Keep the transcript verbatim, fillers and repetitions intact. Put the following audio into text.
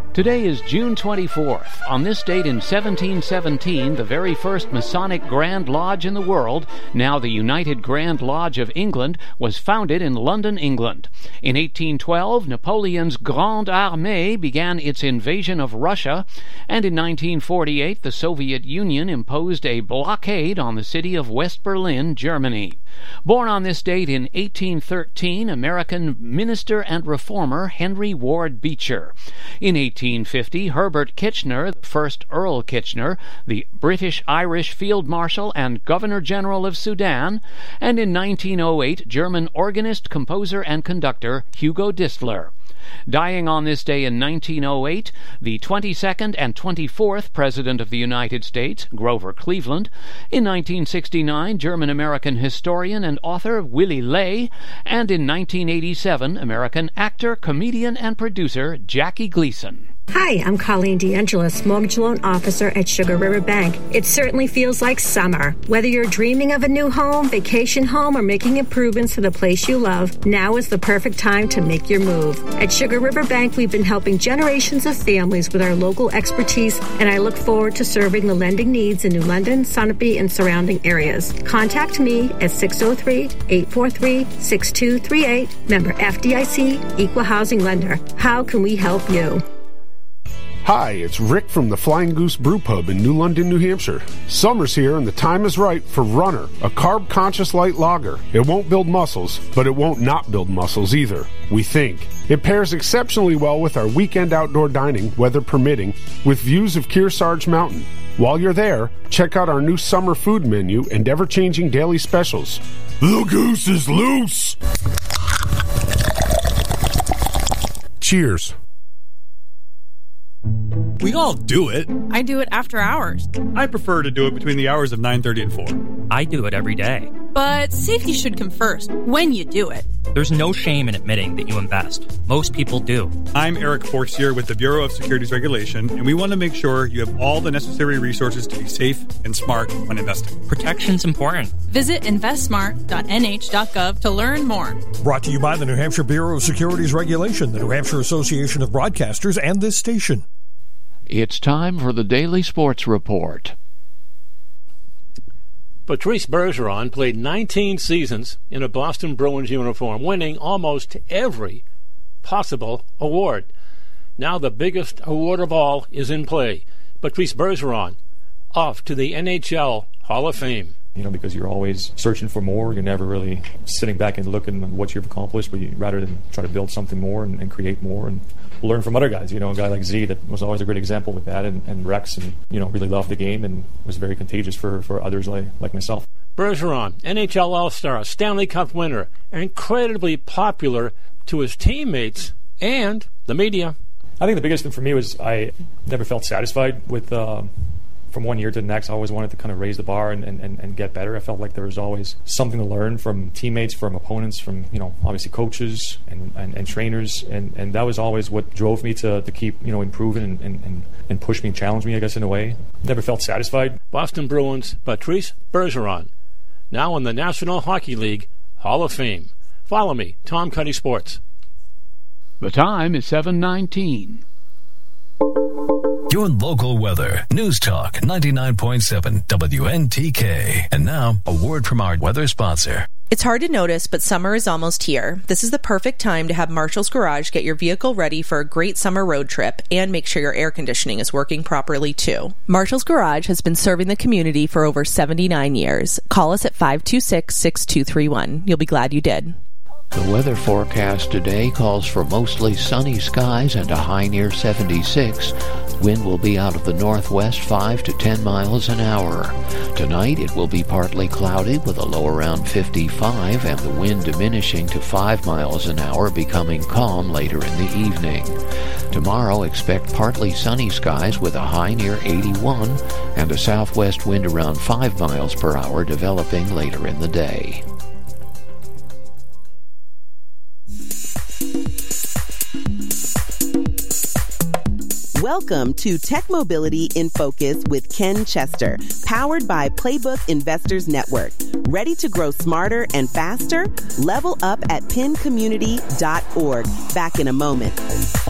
Today is June twenty-fourth. On this date in seventeen seventeen, the very first Masonic Grand Lodge in the world, now the United Grand Lodge of England, was founded in London, England. In eighteen twelve, Napoleon's Grande Armée began its invasion of Russia, and in nineteen forty-eight, the Soviet Union imposed a blockade on the city of West Berlin, Germany. Born on this date in eighteen thirteen, American minister and reformer Henry Ward Beecher. In eighteen fifty, Herbert Kitchener, the first Earl Kitchener, the British-Irish Field Marshal and Governor-General of Sudan, and in nineteen oh eight, German organist, composer, and conductor Hugo Distler. Dying on this day in nineteen oh eight, the twenty-second and twenty-fourth President of the United States, Grover Cleveland. In nineteen sixty-nine, German-American historian and author Willy Ley. And in nineteen eighty-seven, American actor, comedian, and producer Jackie Gleason. Hi, I'm Colleen DeAngelis, mortgage loan officer at Sugar River Bank. It certainly feels like summer. Whether you're dreaming of a new home, vacation home, or making improvements to the place you love, now is the perfect time to make your move. At Sugar River Bank, we've been helping generations of families with our local expertise, and I look forward to serving the lending needs in New London, Sunapee, and surrounding areas. Contact me at six oh three, eight four three, six two three eight. Member F D I C, Equal Housing Lender. How can we help you? Hi, it's Rick from the Flying Goose Brew Pub in New London, New Hampshire. Summer's here and the time is right for Runner, a carb-conscious light lager. It won't build muscles, but it won't not build muscles either, we think. It pairs exceptionally well with our weekend outdoor dining, weather permitting, with views of Kearsarge Mountain. While you're there, check out our new summer food menu and ever-changing daily specials. The goose is loose! Cheers. We all do it. I do it after hours. I prefer to do it between the hours of nine thirty and four. I do it every day. But safety should come first when you do it. There's no shame in admitting that you invest. Most people do. I'm Eric Forcier with the Bureau of Securities Regulation, and we want to make sure you have all the necessary resources to be safe and smart when investing. Protection's important. Visit invest smart dot n h dot gov to learn more. Brought to you by the New Hampshire Bureau of Securities Regulation, the New Hampshire Association of Broadcasters, and this station. It's time for the Daily Sports Report. Patrice Bergeron played nineteen seasons in a Boston Bruins uniform, winning almost every possible award. Now the biggest award of all is in play. Patrice Bergeron off to the N H L Hall of Fame. You know, because you're always searching for more. You're never really sitting back and looking at what you've accomplished, but you, rather than try to build something more and, and create more and learn from other guys. You know, a guy like Z that was always a great example with that, and, and Rex, and you know, really loved the game and was very contagious for, for others like, like myself. Bergeron, N H L All-Star, Stanley Cup winner, incredibly popular to his teammates and the media. I think the biggest thing for me was I never felt satisfied with uh, from one year to the next. I always wanted to kind of raise the bar and, and, and get better. I felt like there was always something to learn from teammates, from opponents, from, you know, obviously coaches and, and, and trainers. And, and that was always what drove me to, to keep, you know, improving and, and, and push me and challenge me, I guess, in a way. Never felt satisfied. Boston Bruins, Patrice Bergeron, now in the National Hockey League Hall of Fame. Follow me, Tom Cuddy Sports. The time is seven nineteen. Your local weather. News Talk ninety-nine point seven W N T K. And now, a word from our weather sponsor. It's hard to notice, but summer is almost here. This is the perfect time to have Marshall's Garage get your vehicle ready for a great summer road trip and make sure your air conditioning is working properly, too. Marshall's Garage has been serving the community for over seventy-nine years. Call us at five two six, six two three one. You'll be glad you did. The weather forecast today calls for mostly sunny skies and a high near seventy-six. Wind will be out of the northwest five to ten miles an hour. Tonight it will be partly cloudy with a low around fifty-five and the wind diminishing to five miles an hour, becoming calm later in the evening. Tomorrow expect partly sunny skies with a high near eighty-one and a southwest wind around five miles per hour developing later in the day. Welcome to Tech Mobility in Focus with Ken Chester, powered by Playbook Investors Network. Ready to grow smarter and faster? Level up at pin community dot org. Back in a moment.